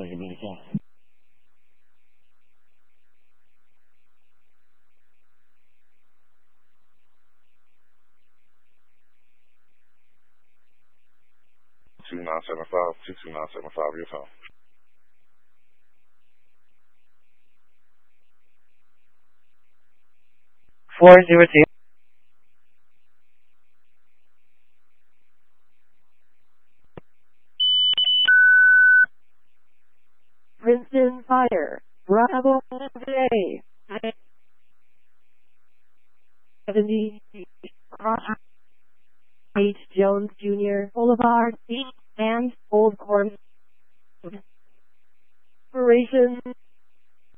$2975 your phone. 402. Princeton Fire. Bravo today. 70 Cross H. Jones Jr. Boulevard East and Old Corn. Operation